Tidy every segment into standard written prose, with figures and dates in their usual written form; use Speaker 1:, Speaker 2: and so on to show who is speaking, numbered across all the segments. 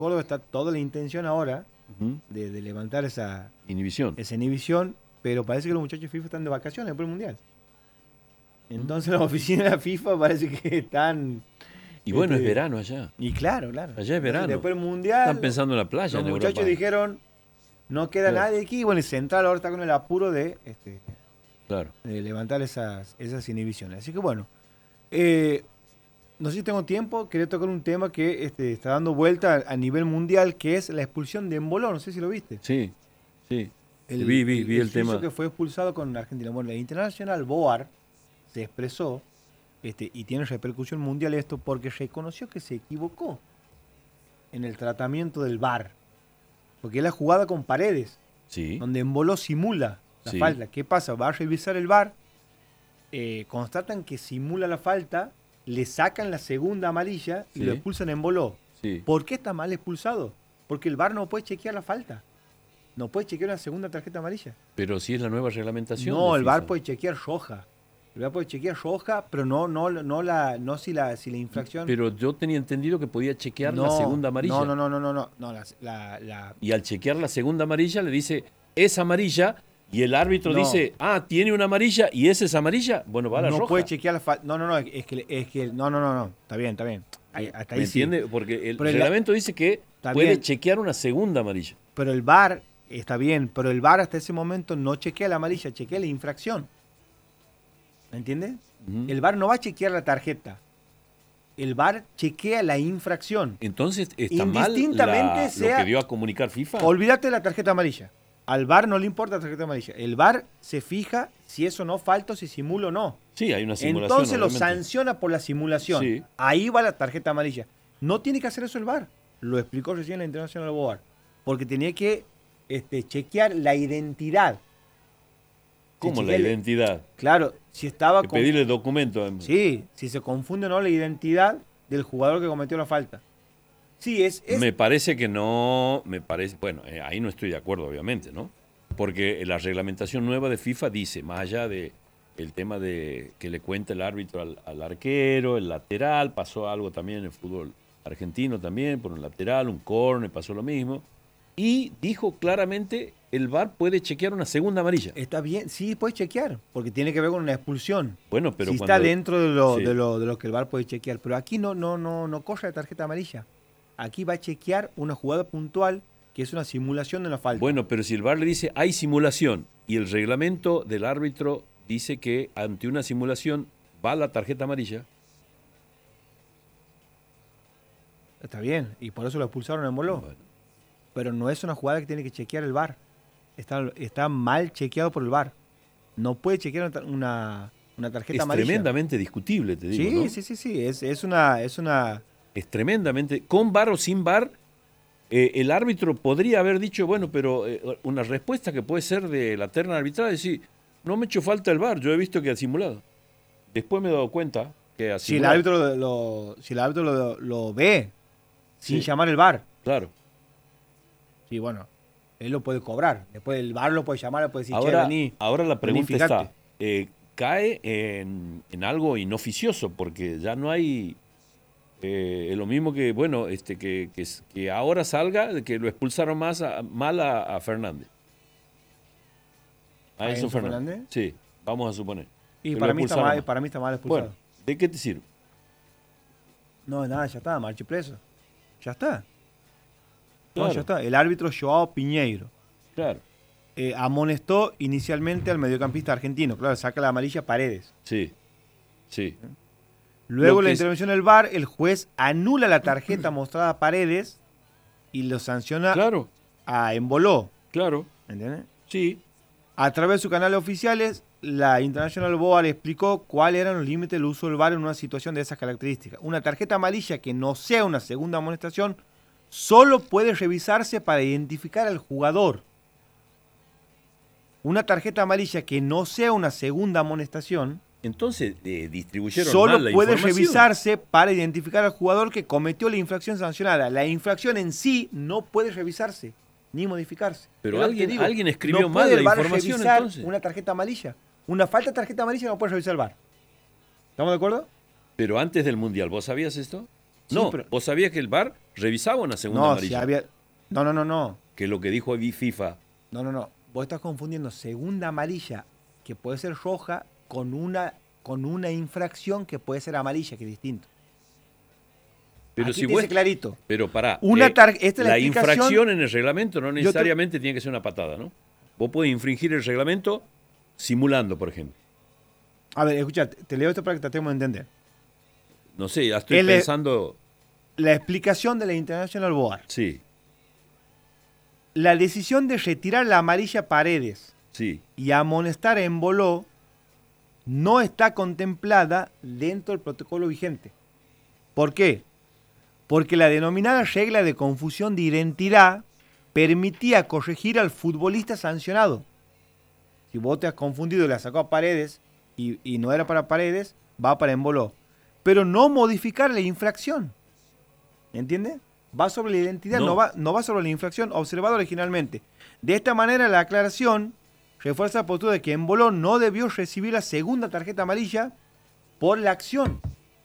Speaker 1: Córdoba está toda la intención ahora
Speaker 2: Ujú.
Speaker 1: de levantar
Speaker 2: Inhibición.
Speaker 1: esa inhibición, pero parece que los muchachos de FIFA están de vacaciones después del Mundial. Entonces las oficinas de la FIFA parece que están...
Speaker 2: Y bueno, es
Speaker 1: este,
Speaker 2: verano allá.
Speaker 1: Y claro.
Speaker 2: Allá es verano.
Speaker 1: Después del Mundial...
Speaker 2: Están pensando en la playa
Speaker 1: Los
Speaker 2: en
Speaker 1: muchachos
Speaker 2: Europa.
Speaker 1: dijeron, no queda
Speaker 2: Claro.
Speaker 1: nadie aquí. Bueno, el Central ahora está con el apuro de
Speaker 2: Claro.
Speaker 1: levantar esas inhibiciones. Así que bueno, no sé si tengo tiempo, quería tocar un tema que está dando vuelta a nivel mundial, que es la expulsión de Embolo, no sé si lo viste.
Speaker 2: Sí, sí. Vi el
Speaker 1: suizo
Speaker 2: tema.
Speaker 1: que fue expulsado con Argentina. Bueno, el Internacional Board se expresó y tiene repercusión mundial esto porque reconoció que se equivocó en el tratamiento del VAR. Porque es la jugada con Paredes,
Speaker 2: Sí.
Speaker 1: donde Embolo simula la
Speaker 2: Sí.
Speaker 1: falta. ¿Qué pasa? Va a revisar el VAR, constatan que simula la falta, le sacan la segunda amarilla y
Speaker 2: Sí.
Speaker 1: lo expulsan a Embolo.
Speaker 2: Sí.
Speaker 1: ¿Por qué está mal expulsado? Porque el VAR no puede chequear la falta. No puede chequear una segunda tarjeta amarilla.
Speaker 2: Pero si es la nueva reglamentación.
Speaker 1: No,
Speaker 2: de
Speaker 1: el VAR
Speaker 2: FIFA.
Speaker 1: puede chequear roja. El VAR puede chequear roja, pero no si la infracción.
Speaker 2: Pero yo tenía entendido que podía chequear la segunda amarilla.
Speaker 1: No,
Speaker 2: Y al chequear la segunda amarilla le dice, es amarilla, y el árbitro
Speaker 1: No.
Speaker 2: dice, tiene una amarilla, y esa es amarilla, bueno, va a la
Speaker 1: no
Speaker 2: roja.
Speaker 1: puede chequear la falta. No, es que no. Está bien. Hasta
Speaker 2: ¿Me
Speaker 1: ahí sí.
Speaker 2: entiende? Porque el
Speaker 1: Pero
Speaker 2: reglamento dice que
Speaker 1: Está
Speaker 2: puede
Speaker 1: bien.
Speaker 2: chequear una segunda amarilla.
Speaker 1: Pero el VAR está bien, pero el VAR hasta ese momento no chequea la amarilla, chequea la infracción. ¿Me entiendes?
Speaker 2: Ujú.
Speaker 1: El VAR no va a chequear la tarjeta. El VAR chequea la infracción.
Speaker 2: Entonces, ¿está mal
Speaker 1: Indistintamente
Speaker 2: lo
Speaker 1: sea-
Speaker 2: que dio a comunicar FIFA?
Speaker 1: Olvídate de la tarjeta amarilla. Al VAR no le importa la tarjeta amarilla. El VAR se fija si eso no falta o si simula o no.
Speaker 2: Sí, hay una simulación.
Speaker 1: Entonces lo
Speaker 2: obviamente.
Speaker 1: sanciona por la simulación.
Speaker 2: Sí.
Speaker 1: Ahí va la tarjeta amarilla. No tiene que hacer eso el VAR. Lo explicó recién la International Board. Porque tenía que chequear la identidad.
Speaker 2: ¿Cómo la
Speaker 1: Chequear-
Speaker 2: identidad?
Speaker 1: Claro, si estaba
Speaker 2: Que pedirle documento. además.
Speaker 1: Sí, si se confunde o no la identidad del jugador que cometió la falta. Sí, es
Speaker 2: Me parece que no, bueno, ahí no estoy de acuerdo, obviamente, ¿no? Porque la reglamentación nueva de FIFA dice, más allá de el tema de que le cuenta el árbitro al arquero, el lateral, pasó algo también en el fútbol argentino también, por un lateral, un córner, pasó lo mismo. Y dijo claramente, el VAR puede chequear una segunda amarilla.
Speaker 1: Está bien, sí, puede chequear, porque tiene que ver con una expulsión.
Speaker 2: Bueno, pero
Speaker 1: si
Speaker 2: cuando...
Speaker 1: está dentro de lo,
Speaker 2: Sí.
Speaker 1: de lo que el VAR puede chequear. Pero aquí no corre la tarjeta amarilla. Aquí va a chequear una jugada puntual que es una simulación de una falta.
Speaker 2: Bueno, pero si el VAR le dice hay simulación y el reglamento del árbitro dice que ante una simulación va la tarjeta amarilla,
Speaker 1: Está bien, y por eso lo expulsaron en Moló.
Speaker 2: bueno,
Speaker 1: Pero no es una jugada que tiene que chequear el VAR. Está mal chequeado por el VAR. No puede chequear una tarjeta
Speaker 2: es
Speaker 1: amarilla.
Speaker 2: tremendamente discutible, te digo,
Speaker 1: Sí,
Speaker 2: ¿no?
Speaker 1: sí. Es una.
Speaker 2: Es tremendamente, con VAR o sin VAR, el árbitro podría haber dicho, bueno, pero una respuesta que puede ser de la terna arbitral es decir, no me ha hecho falta el VAR, yo he visto que ha simulado. Después me he dado cuenta que ha
Speaker 1: Si el
Speaker 2: simulado.
Speaker 1: árbitro lo ve sin
Speaker 2: Sí.
Speaker 1: llamar el VAR,
Speaker 2: Claro.
Speaker 1: sí, bueno, él lo puede cobrar. Después el VAR lo puede llamar, le puede decir, che, vení.
Speaker 2: Ahora la pregunta
Speaker 1: fíjate.
Speaker 2: está, cae en algo inoficioso, porque ya no hay es lo mismo que, bueno, que ahora salga, que lo expulsaron mal a Fernández. A
Speaker 1: ¿A
Speaker 2: Enzo
Speaker 1: Enzo
Speaker 2: Fernández.
Speaker 1: Fernández?
Speaker 2: Sí, vamos a suponer.
Speaker 1: Y
Speaker 2: que
Speaker 1: para
Speaker 2: lo
Speaker 1: mí,
Speaker 2: expulsaron mal.
Speaker 1: está mal expulsado.
Speaker 2: Bueno, ¿de qué te sirve?
Speaker 1: No, nada, ya está, marche preso. Ya está. No,
Speaker 2: Claro.
Speaker 1: ya está. El árbitro Joao Piñeiro
Speaker 2: Claro,
Speaker 1: amonestó inicialmente al mediocampista argentino. Claro, saca la amarilla Paredes.
Speaker 2: sí, sí.
Speaker 1: Luego
Speaker 2: Lo
Speaker 1: la
Speaker 2: que
Speaker 1: intervención del VAR, el juez anula la tarjeta mostrada a Paredes y lo sanciona
Speaker 2: Claro,
Speaker 1: a Embolo.
Speaker 2: claro,
Speaker 1: ¿Entiendes?
Speaker 2: sí.
Speaker 1: A través de sus canales oficiales, la International Board explicó cuáles eran los límites del uso del VAR en una situación de esas características. Una tarjeta amarilla que no sea una segunda amonestación solo puede revisarse para identificar al jugador. Una tarjeta amarilla que no sea una segunda amonestación
Speaker 2: Entonces distribuyeron
Speaker 1: solo
Speaker 2: mal la
Speaker 1: puede
Speaker 2: información.
Speaker 1: revisarse para identificar al jugador que cometió la infracción sancionada. La infracción en sí no puede revisarse ni modificarse.
Speaker 2: Pero
Speaker 1: Es lo que
Speaker 2: alguien escribió
Speaker 1: no
Speaker 2: mal
Speaker 1: puede
Speaker 2: la
Speaker 1: el VAR
Speaker 2: información,
Speaker 1: revisar
Speaker 2: entonces.
Speaker 1: una tarjeta amarilla. Una falta de tarjeta amarilla no puede revisar el VAR. ¿Estamos de acuerdo?
Speaker 2: Pero antes del Mundial, ¿vos sabías esto?
Speaker 1: Sí,
Speaker 2: No,
Speaker 1: pero-
Speaker 2: vos sabías que el VAR revisaba una segunda
Speaker 1: No,
Speaker 2: amarilla.
Speaker 1: si había... No.
Speaker 2: Que lo que dijo ahí FIFA.
Speaker 1: No. Vos estás confundiendo segunda amarilla, que puede ser roja, con una infracción que puede ser amarilla, que es distinto.
Speaker 2: Pero
Speaker 1: Aquí
Speaker 2: si
Speaker 1: te
Speaker 2: vos.
Speaker 1: dice clarito.
Speaker 2: Pero pará.
Speaker 1: Esta es la
Speaker 2: la
Speaker 1: explicación-
Speaker 2: infracción en el reglamento no necesariamente tiene que ser una patada, ¿no? Vos podés infringir el reglamento simulando, por ejemplo.
Speaker 1: A ver, escucha, te leo esto para que tratemos de entender.
Speaker 2: No sé, ya estoy
Speaker 1: Él
Speaker 2: pensando.
Speaker 1: La explicación de la International Board.
Speaker 2: Sí,
Speaker 1: La decisión de retirar la amarilla a Paredes
Speaker 2: sí.
Speaker 1: y amonestar a Emboló no está contemplada dentro del protocolo vigente. ¿Por qué? Porque la denominada regla de confusión de identidad permitía corregir al futbolista sancionado. Si vos te has confundido y la sacó a Paredes y no era para Paredes, va para Emboló. Pero no modificar la infracción. ¿Entiendes? Va sobre la identidad,
Speaker 2: No.
Speaker 1: no va sobre la infracción observada originalmente. De esta manera, la aclaración refuerza la postura de que Emboló no debió recibir la segunda tarjeta amarilla por la acción.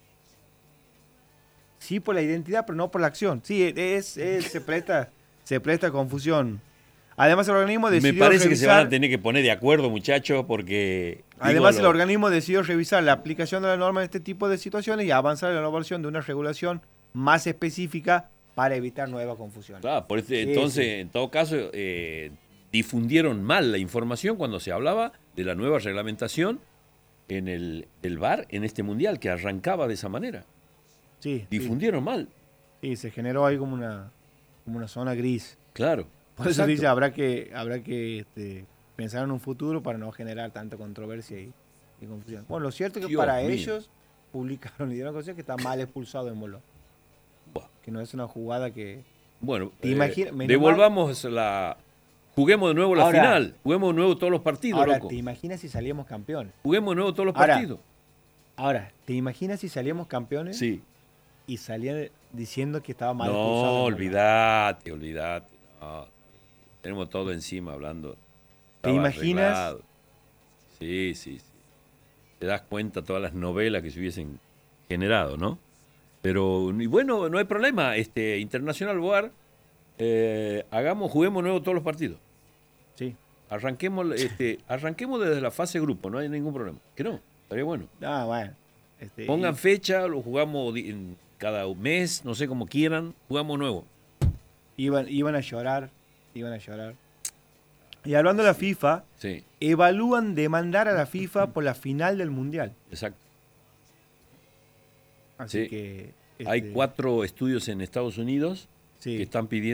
Speaker 1: Sí, por la identidad, pero no por la acción. Sí, se presta confusión. Además, el organismo decidió
Speaker 2: Me parece que se van
Speaker 1: revisar...
Speaker 2: a tener que poner de acuerdo, muchachos, porque.
Speaker 1: Además,
Speaker 2: digo,
Speaker 1: el organismo decidió revisar la aplicación de la norma en este tipo de situaciones y avanzar en la elaboración de una regulación más específica para evitar nueva confusión.
Speaker 2: Claro,
Speaker 1: Sí,
Speaker 2: entonces,
Speaker 1: sí.
Speaker 2: en todo caso, difundieron mal la información cuando se hablaba de la nueva reglamentación en el VAR en este mundial, que arrancaba de esa manera.
Speaker 1: Sí,
Speaker 2: Difundieron mal,
Speaker 1: sí, se generó ahí como una zona gris.
Speaker 2: claro.
Speaker 1: Por eso
Speaker 2: Exacto.
Speaker 1: dice, habrá que pensar en un futuro para no generar tanta controversia y confusión. Bueno, lo cierto es que
Speaker 2: Dios
Speaker 1: para
Speaker 2: mío.
Speaker 1: ellos publicaron y dieron a conocer que está mal expulsado en Moló.
Speaker 2: Buah.
Speaker 1: Que no es una jugada que...
Speaker 2: Bueno,
Speaker 1: ¿Te imaginas? Menos
Speaker 2: devolvamos Juguemos de nuevo la
Speaker 1: Ahora-
Speaker 2: final. Juguemos de nuevo todos los partidos,
Speaker 1: Ahora,
Speaker 2: loco.
Speaker 1: ¿te imaginas si salíamos campeones?
Speaker 2: Juguemos de nuevo todos los
Speaker 1: Ahora-
Speaker 2: partidos.
Speaker 1: Ahora, ¿te imaginas si salíamos campeones
Speaker 2: Sí.
Speaker 1: y salían diciendo que estaba mal
Speaker 2: No,
Speaker 1: expulsado en Moló?
Speaker 2: olvídate. No, tenemos todo encima hablando.
Speaker 1: ¿Te
Speaker 2: Estaba
Speaker 1: imaginas?
Speaker 2: arreglado. Sí. Te das cuenta todas las novelas que se hubiesen generado, ¿no? Pero, y bueno, no hay problema. International Board, juguemos nuevo todos los partidos.
Speaker 1: Sí.
Speaker 2: Arranquemos desde la fase grupo, no hay ningún problema. Que no, estaría bueno.
Speaker 1: Ah, bueno.
Speaker 2: Pongan fecha, lo jugamos cada mes, no sé cómo quieran, jugamos nuevo.
Speaker 1: Iban a llorar. Y hablando de la FIFA,
Speaker 2: Sí,
Speaker 1: evalúan demandar a la FIFA por la final del Mundial.
Speaker 2: exacto.
Speaker 1: Así
Speaker 2: Sí.
Speaker 1: que...
Speaker 2: Hay 4 estudios en Estados Unidos
Speaker 1: sí.
Speaker 2: que están pidiendo